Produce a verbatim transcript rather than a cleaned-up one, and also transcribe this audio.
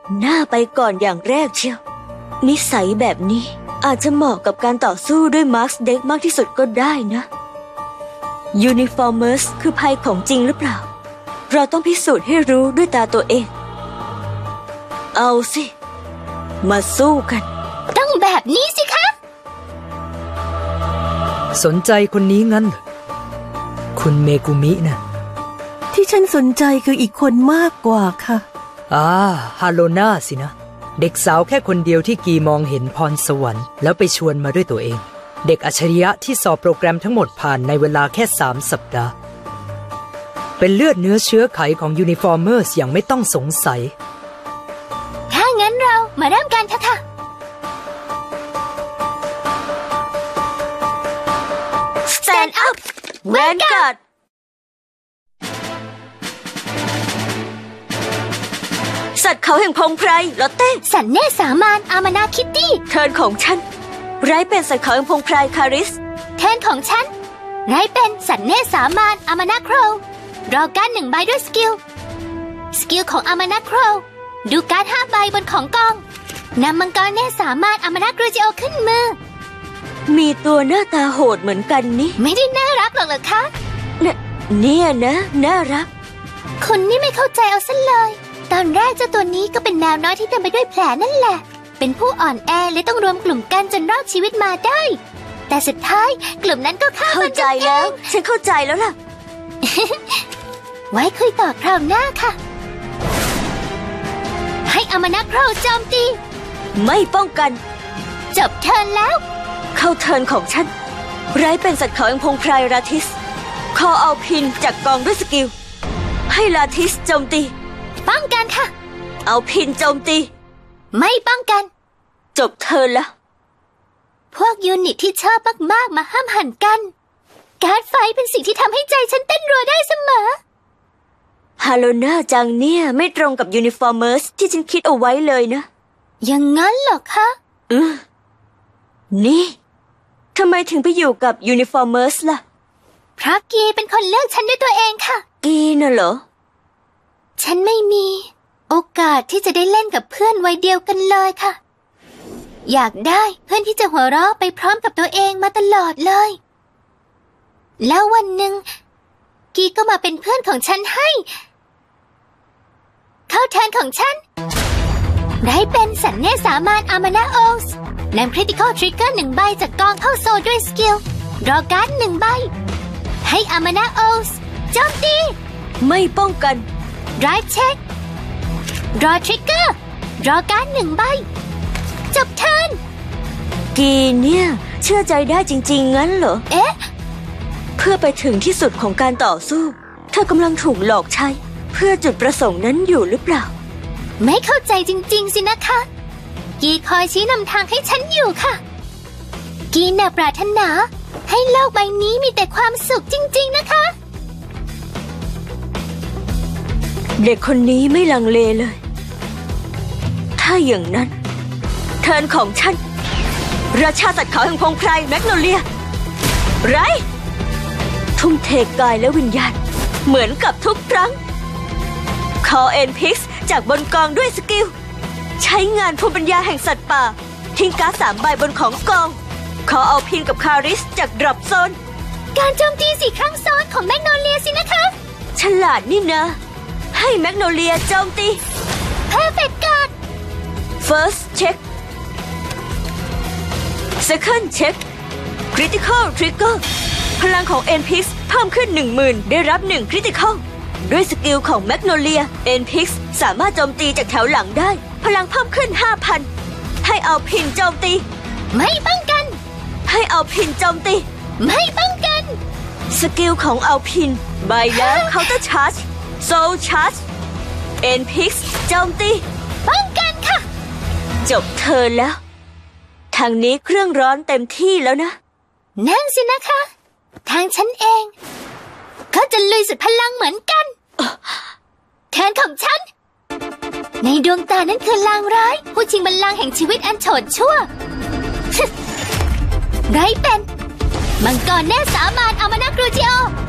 หน้าไปก่อนอย่างแรกเชียวนิสัยแบบนี้อาจจะเหมาะกับการต่อสู้ด้วยมาร์คเด็กมากที่สุดก็ได้นะยูนิฟอร์เมอร์สคือภัยของจริงหรือเปล่าเราต้องพิสูจน์ให้รู้ด้วยตาตัวเองเอาสิมาสู้กันต้องแบบนี้สิคะสนใจคนนี้งั้นเหรอคุณเมกุมินะที่ฉันสนใจคืออีกคนมากกว่าค่ะอ่าฮาโลนาสินะเด็กสาวแค่คนเดียวที่กีมองเห็นพรสวรรค์แล้วไปชวนมาด้วยตัวเองเด็กอัจฉริยะที่สอบโปรแกรมทั้งหมดผ่านในเวลาแค่สามสัปดาห์เป็นเลือดเนื้อเชื้อไขของยูนิฟอร์เมอร์สอย่างไม่ต้องสงสัยถ้างั้นเรามาเริ่มกันเถอะค่ะ Stand up Vanguard สัตว์เขาแห่งพงไพรลอตเต้สันเน่สามานอามานาคิตตี้เทิร์นของฉันไรเป็นสัตว์เขาแห่งพงไพรคาริสเทิร์นของฉันไรเป็นสันเน่สามานอามานาโครรอการ์ดหนึ่งใบด้วยสกิลสกิลของอามานาโครดูการ์ดห้าใบบนของกองนำมังกรเน่สามานอามานาโกรจิโอขึ้นมือมีตัวหน้าตาโหดเหมือนกันนี่ไม่ได้น่ารักหรอกเหรอคะเนี่ยเนี่ยนะน่ารักคุณนี่ไม่เข้าใจเอาซะเลยตอนแรกเจ้าตัวนี้ก็เป็นแมวน้อยที่เต็มไปด้วยแผลนั่นแหละเป็นผู้อ่อนแอเลยต้องรวมกลุ่มกันจนรอดชีวิตมาได้แต่สุดท้ายกลุ่มนั้นก็ฆ่ามันเข้าใจแล้วฉันเข้าใจแล้วล่ะไว้คุยต่อคราวหน้าค่ะให้อามานาโครโจมตีไม่ป้องกันจบเทิร์นแล้วเข้าเทิร์นของฉันไรเป็นสัตว์เขาแห่งพงไพรราทิสขอเอาพินจากกองด้วยสกิลให้ราทิสโจมตีป้องกันค่ะเอาพินโจมตีไม่ป้องกันจบเทิร์นแล้วพวกยูนิตที่ชอบมากๆมาห้ามหันกันการ์ดไฟเป็นสิ่งที่ทำให้ใจฉันเต้นรัวได้เสมอฮาโลนาจังเนี่ยไม่ตรงกับยูนิฟอร์เมอร์สที่ฉันคิดเอาไว้เลยนะอย่างงั้นเหรอคะอือนี่ทำไมถึงไปอยู่กับยูนิฟอร์เมอร์สล่ะเพราะกีเป็นคนเลือกฉันด้วยตัวเองค่ะกีน่ะเหรอฉันไม่มีโอกาสที่จะได้เล่นกับเพื่อนวัยเดียวกันเลยค่ะอยากได้เพื่อนที่จะหัวเราะไปพร้อมกับตัวเองมาตลอดเลยแล้ววันหนึ่งกีก็มาเป็นเพื่อนของฉันให้เข้าเทิร์นของฉันได้เป็นสันเน่สามานอามานาโอสนำคริติคอลทริกเกอร์หนึ่งใบจากกองเข้าโซด้วยสกิลรอการ์ดหนึ่งใบให้อามานาโอสโจมตีไม่ป้องกันไรเช็ครอทริกเกอร์รอการ์ดหนึ่งใบจบเทิร์นกีเนี่ยเชื่อใจได้จริงๆงั้นเหรอเอ๊ะเพื่อไปถึงที่สุดของการต่อสู้เธอกำลังถูกหลอกใช้เพื่อจุดประสงค์นั้นอยู่หรือเปล่าไม่เข้าใจจริงๆสินะคะกีคอยชี้นำทางให้ฉันอยู่ค่ะกีน่ะปรารถนาให้โลกใบนี้มีแต่ความสุขจริงๆนะคะเด็กคนนี้ไม่ลังเลเลยถ้าอย่างนั้นเทิร์นของฉันราชาสัตว์เขาแห่งพงไพรแมกโนเลียไรทุ่มเทกายและวิญญาณเหมือนกับทุกครั้งคอเอ็นพิกซ์จากบนกองด้วยสกิลใช้งานภูมิปัญญาแห่งสัตว์ป่าทิ้งการ์ดสามใบบนของกองขอเอาพินกับคาริสจากดรอปโซนการโจมตีสี่ครั้งซ้อนของแมกโนเลียสินะคะฉลาดนี่นะให้แมกโนเลียโจมตี Perfect Guard First Check Second Check Critical Trigger พลังของ เอ็น พี ไอ เอ็กซ์ เพิ่มขึ้น หนึ่งหมื่น ได้รับหนึ่ง Critical ด้วยสกิลของแมกโนเลีย เอ็น พี ไอ เอ็กซ์ สามารถโจมตีจากแถวหลังได้พลังเพิ่มขึ้น ห้าพัน ให้เอาพินโจมตีไม่ป้องกันให้เอาพินโจมตีไม่ป้องกันสกิลของเอาพินใบแล้วเคาน์เตอร์ชาร์จโซลชาร์จ เอ็น พี ไอ เอ็กซ์ โจมตีป้องกันค่ะจบเทิร์นแล้วทางนี้เครื่องร้อนเต็มที่แล้วนะนั่นสินะคะทางฉันเองก็จะลุยสุดพลังเหมือนกันแทนของฉันในดวงตานั้นคือลางร้ายผู้ชิงบัลลังก์แห่งชีวิตอันโฉดชั่วไรเป็นมังกรแน่สามานอามานาโกรจิโอ